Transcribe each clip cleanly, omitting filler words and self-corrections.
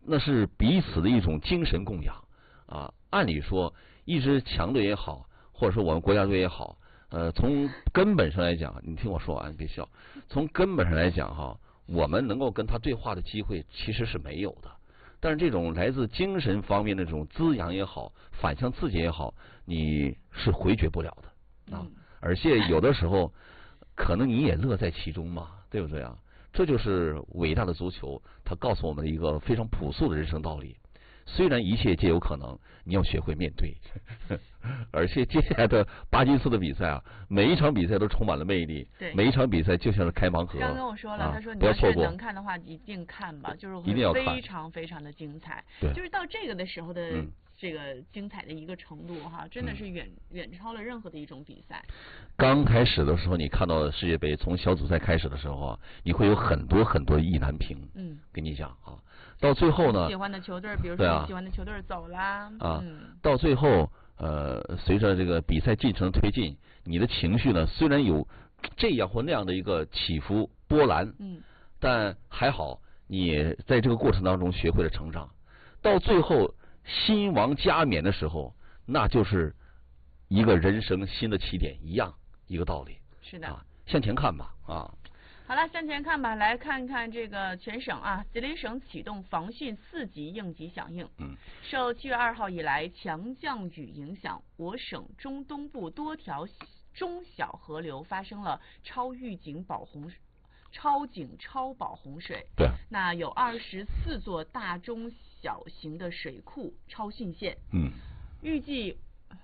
那是彼此的一种精神供养啊。按理说，一支强队也好，或者说我们国家队也好，从根本上来讲，你听我说完，别笑。从根本上来讲哈，我们能够跟他对话的机会其实是没有的。但是这种来自精神方面的这种滋养也好，反向刺激也好，你是回绝不了的啊。而且有的时候，可能你也乐在其中嘛，对不对啊？这就是伟大的足球，它告诉我们的一个非常朴素的人生道理。虽然一切皆有可能，你要学会面对。而且接下来的巴基斯的比赛啊，每一场比赛都充满了魅力，每一场比赛就像是开盲盒。 刚跟我说了，他说你要是能看的话，一定看吧，就是会非常非常的精彩。就是到这个的时候的这个精彩的一个程度哈，真的是远超了任何的一种比赛。 刚开始的时候，你看到世界杯从小组赛开始的时候啊，你会有很多意难平。跟你讲啊，到最后呢， 喜欢的球队，比如说你喜欢的球队走啦， 到最后随着这个比赛进程的推进，你的情绪呢虽然有这样或那样的一个起伏波澜，但还好你也在这个过程当中学会了成长。到最后新王加冕的时候，那就是一个人生新的起点一样，一个道理。 是的， 向前看吧啊。 好了，向前看吧，来看看这个全省啊，吉林省启动防汛4级应急响应。受7月2号以来强降雨影响，我省中东部多条中小河流发生了超警超保洪水。 对， 那有24座大中小型的水库超汛线。预计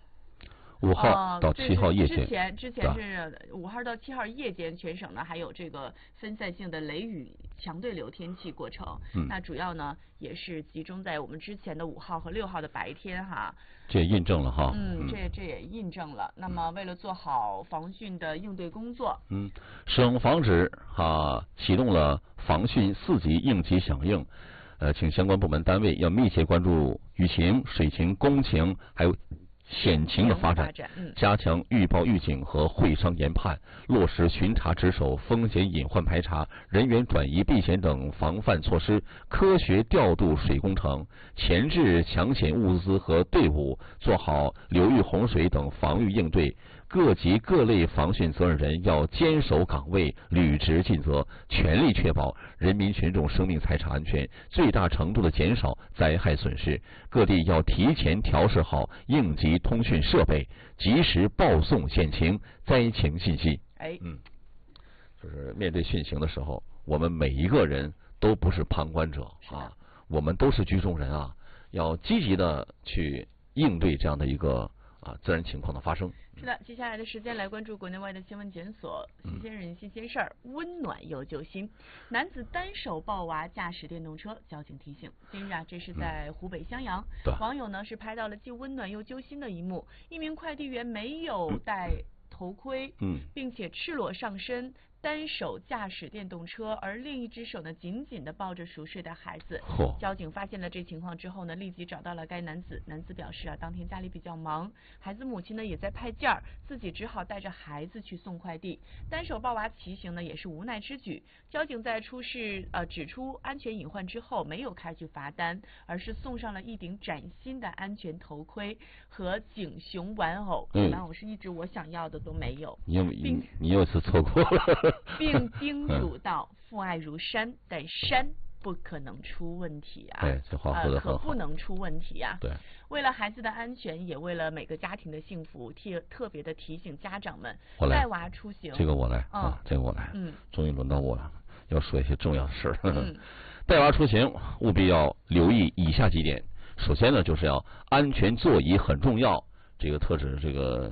5号到7号夜间， 之前是5号到7号夜间，全省呢还有这个分散性的雷雨强对流天气过程。那主要呢也是集中在我们之前的5号和6号的白天哈。 这也印证了哈。 这也印证了。那么为了做好防汛的应对工作， 省防指启动了防汛4级应急响应。请相关部门单位要密切关注雨情、水情、工情还有险情的发展，加强预报预警和会商研判，落实巡查值守、风险隐患排查、人员转移避险等防范措施，科学调度水工程，前置抢险物资和队伍，做好流域洪水等防御应对。各级各类防汛责任人要坚守岗位，履职尽责，全力确保人民群众生命财产安全，最大程度的减少灾害损失。各地要提前调试好应急通讯设备，及时报送险情、灾情信息。就是面对汛情的时候，我们每一个人都不是旁观者啊，我们都是局中人啊，要积极的去应对这样的一个自然情况的发生。 是的，接下来的时间来关注国内外的新闻检索，新鲜人新鲜事儿，温暖又揪心。男子单手抱娃驾驶电动车，交警提醒。今日这是在湖北襄阳，网友呢是拍到了既温暖又揪心的一幕。一名快递员没有戴头盔，并且赤裸上身，单手驾驶电动车，而另一只手呢紧紧地抱着熟睡的孩子。交警发现了这情况之后呢，立即找到了该男子。男子表示当天家里比较忙，孩子母亲呢也在派件儿，自己只好带着孩子去送快递。单手抱娃骑行呢也是无奈之举。交警在指出安全隐患之后，没有开具罚单，而是送上了一顶崭新的安全头盔和警熊玩偶。玩偶是一直我想要的都没有。 你又是错过了。 并叮嘱道：父爱如山，但山不可能出问题啊！ 这话说得很好， 可不能出问题啊！ 对， 为了孩子的安全，也为了每个家庭的幸福，特别的提醒家长们，带娃出行。 这个我来这个我来。终于轮到我了，要说一些重要的事儿。带娃出行务必要留意以下几点。首先呢，就是要安全座椅很重要。这个特指这个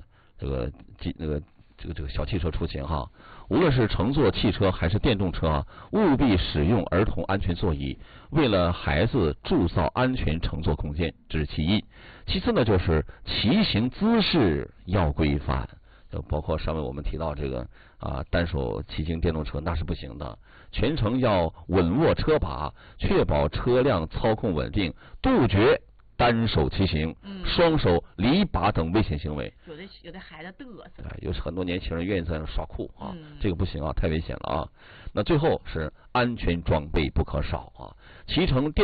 小汽车出行哈，无论是乘坐汽车还是电动车务必使用儿童安全座椅，为了孩子铸造安全乘坐空间，这是其一。其次呢，就是骑行姿势要规范，就包括上面我们提到这个单手骑行电动车那是不行的，全程要稳握车把，确保车辆操控稳定，杜绝单手骑行、双手离把等危险行为。 有的孩子嘚瑟， 有很多年轻人愿意在那耍酷这个不行太危险了那最后是安全装备不可少骑乘电